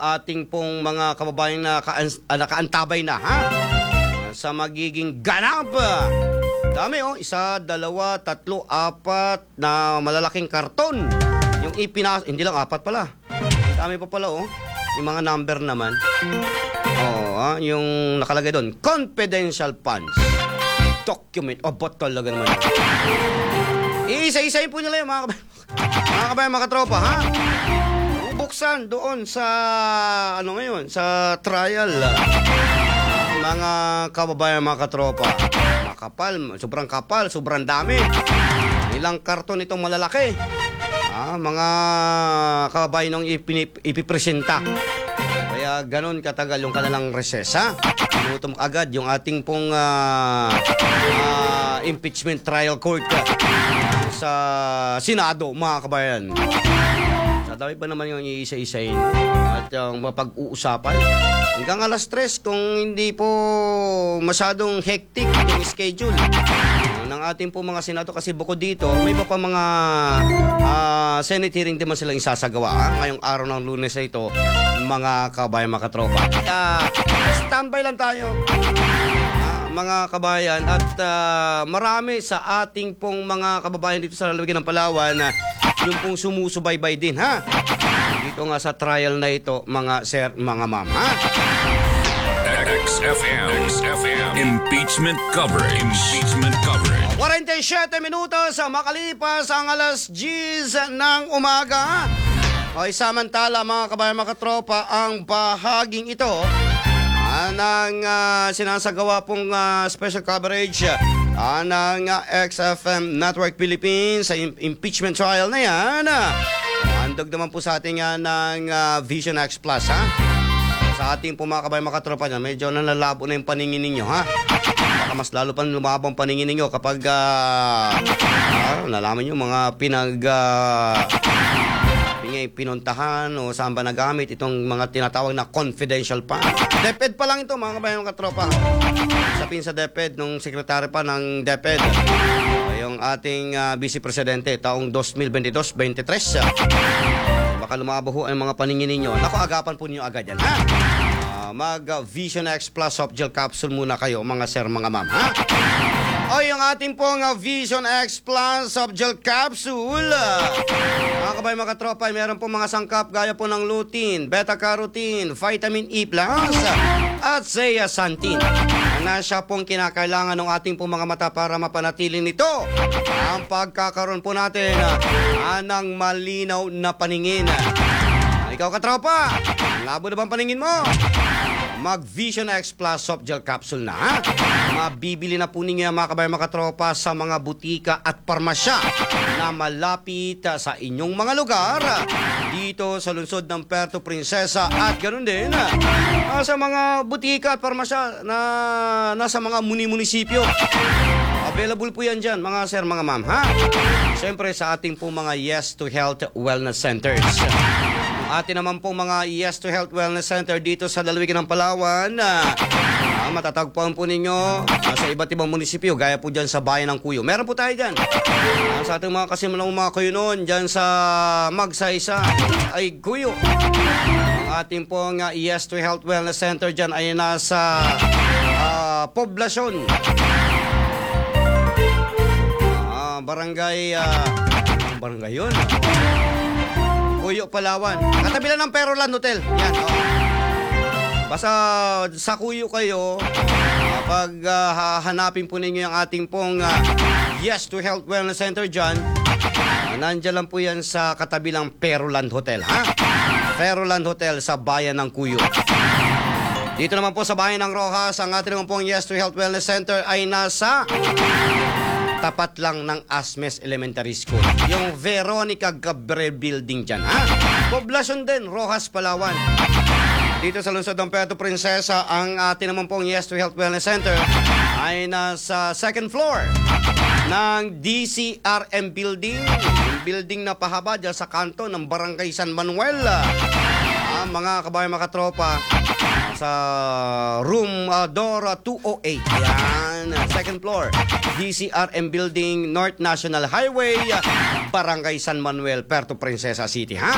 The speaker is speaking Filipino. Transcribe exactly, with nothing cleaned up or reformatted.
ating pong mga kababayan na uh, nakaantabay na, ha? Uh, sa magiging ganap. Dami, oh. Isa, dalawa, tatlo, apat na malalaking karton. Yung ipinas... Hindi lang, apat pala. Dami pa pala, oh. Yung mga number naman. Oh, ah, yung nakalagay doon, confidential funds. Document. Oh, bot talaga naman. Iisa-isayin po nila yung mga kabayan. Mga kabayan, mga katropa, ha? Buksan doon sa, ano ngayon, sa trial. Mga kababayan, mga katropa. Makapal, sobrang kapal, sobrang dami. Ilang karton itong malalaki. Ah, mga kababayan nung ipipresenta. Kaya ganun katagal yung kanilang resesa. Pinutom agad yung ating pong uh, uh, impeachment trial court sa Senado, mga kabayan. Dami pa naman yung iisa-isayin at yung mapag-uusapan. Hanggang alas tres kung hindi po masyadong hectic yung schedule ng ating po mga senado. Kasi bukod dito, may iba pa mga uh, Senate hearing din man silang isasagawa. Ha? Ngayong araw ng Lunes na ito, mga kabayan, mga katropa. Uh, standby lang tayo, uh, mga kabayan. At uh, marami sa ating pong mga kababayan dito sa lalawigan ng Palawan na uh, yung pong sumusubaybay din, ha? Dito nga sa trial na ito, mga sir, mga ma'am, ha? X F M, X F M, impeachment coverage, impeachment coverage. forty-seven minutos sa makalipas ang alas diyes ng umaga. O samantala, mga kabayan, mga katropa, ang bahaging ito ah, ng uh, sinasagawa pong uh, special coverage uh, ng uh, X F M Network Philippines sa im- impeachment trial na yan. Handog naman po sa ating uh, ng uh, Vision X Plus, ha? Sa ating po mga kabayan, mga katropa niya, medyo nalalabo na yung paningin ninyo, ha? Baka mas lalo pa lumabang paningin ninyo kapag uh, uh, nalaman nyo mga pinag uh, pingay, pinuntahan o saan ba nagamit itong mga tinatawag na confidential fund. DepEd pa lang ito, mga kabayan, mga katropa. Sapin sa DepEd nung sekretary pa ng DepEd, uh, yung ating uh, Vice Presidente taong twenty twenty-two twenty-three. Uh, baka lumabo ho ang mga paningin ninyo. Naku, agapan po ninyo agad yan, ha? Uh, mag uh, Vision X Plus soft gel capsule muna kayo, mga sir, mga ma'am, ha? O yung ating pong uh, Vision X Plus soft gel capsule, uh, mga kabayan, mga katropa, meron po mga sangkap gaya po ng lutein, beta-carotene, vitamin E plus, at zeaxanthin. Na siya pong kinakailangan ng ating pong mga mata para mapanatili nito ang pagkakaroon po natin uh, ng malinaw na paningin. Uh, ikaw, katropa, labo na bang paningin mo? Mag Vision X Plus soft gel capsule na, ha? Mabibili na po ninyo, mga kabayan, mga katropa, sa mga butika at parmasya na malapit sa inyong mga lugar dito sa lungsod ng Puerto Princesa at ganoon din uh, sa mga butika at parmasya na nasa mga muni-munisipyo. Available po yan dyan, mga sir, mga ma'am, ha? Siyempre sa ating po mga Yes to Health Wellness Centers. Atin naman po mga Yes to Health Wellness Center dito sa lalawigan ng Palawan. Uh, matatagpuan po ninyo uh, sa iba't ibang munisipyo, gaya po dyan sa bayan ng Cuyo. Meron po tayo dyan. Uh, sa ating mga kasimulang mga Cuyo noon, dyan sa Magsaysa ay Cuyo. Ang ating pong uh, Yes to Health Wellness Center dyan ay nasa uh, poblasyon. Uh, barangay, uh, barangay yun. Cuyo, Palawan. Katabi lang ng Perolan Hotel. Yan, oh. Basta sa Cuyo kayo, kapag uh, hahanapin po ninyo yung ating pong uh, Yes to Health Wellness Center dyan, uh, nandiyan lang po yan sa katabi lang Perolan Hotel, ha? Perolan Hotel sa bayan ng Cuyo. Dito naman po sa bayan ng Rojas, ang ating naman pong Yes to Health Wellness Center ay nasa tapat lang ng Asmes Elementary School. Yung Veronica Gabriel Building dyan, ha? Poblasyon din, Rojas, Palawan. Dito sa lungsod ng Puerto Princesa, ang atin naman pong Yes to Health Wellness Center ay nasa second floor ng D C R M Building. Yung building na pahaba dyan sa kanto ng Barangay San Manuel. Ah, mga kabayan, mga tropa, sa room uh, door two oh eight. Yan, second floor. D C R M Building, North National Highway, Barangay San Manuel, Puerto Princesa City, ha?